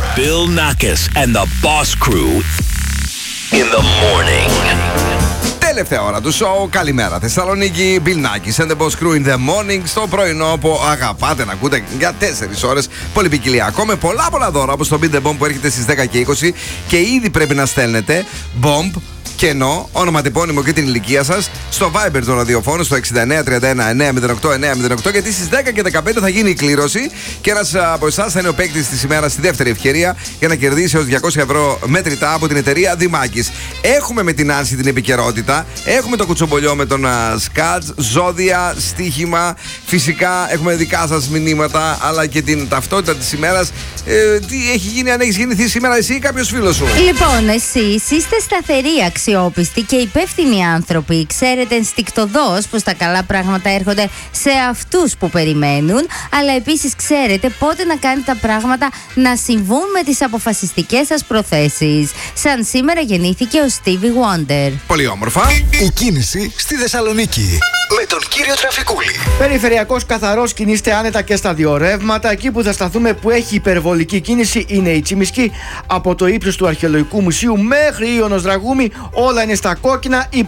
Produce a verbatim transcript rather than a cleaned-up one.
Bill Nackis and the Boss Crew in the morning. Τελευταία ώρα του show. Καλημέρα Θεσσαλονίκη. Bill Nackis and the Boss Crew in the morning. Στο πρωινό που αγαπάτε να ακούτε για τέσσερις ώρες. Πολυπικιλιακό με πολλά πολλά δώρα, όπως το Beat the Bomb που έρχεται στις δέκα και είκοσι. Και ήδη πρέπει να στέλνετε Bomb, κενό, ονοματεπώνυμο και την ηλικία σας στο Viber του ραδιοφώνου στο εξήντα εννέα τριάντα ένα εννέα μηδέν οκτώ εννέα μηδέν οκτώ, γιατί στις δέκα και δεκαπέντε θα γίνει η κλήρωση και ένας από εσάς θα είναι ο παίκτης της ημέρας στη δεύτερη ευκαιρία για να κερδίσει έως διακόσια ευρώ μέτρητά από την εταιρεία Δημάκης. Έχουμε με την Άνση την επικαιρότητα, έχουμε το κουτσομπολιό με τον Σκάτζ, ζώδια, στοίχημα, φυσικά έχουμε δικά σας μηνύματα, αλλά και την ταυτότητα της ημέρας. Ε, τι έχει γίνει, αν έχεις γεννηθεί σήμερα εσύ ή κάποιος φίλος σου? Λοιπόν, εσείς είστε σταθεροί, αξιόπιστοι και υπεύθυνοι άνθρωποι. Ξέρετε ενστικτωδώς πως τα καλά πράγματα έρχονται σε αυτούς που περιμένουν, αλλά επίσης ξέρετε πότε να κάνετε τα πράγματα να συμβούν με τις αποφασιστικές σας προθέσεις. Σαν σήμερα γεννήθηκε ο Stevie Wonder. Πολύ όμορφα. Η κίνηση στη Θεσσαλονίκη με τον κύριο Τραφικούλη. Περιφερειακός καθαρός, κινείστε άνετα και στα δύο ρεύματα. Εκεί που θα σταθούμε που έχει υπερβολική κίνηση είναι η Τσιμισκή. Από το ύψος του Αρχαιολογικού Μουσείου μέχρι Ιωνος Δραγούμη όλα είναι στα κόκκινα.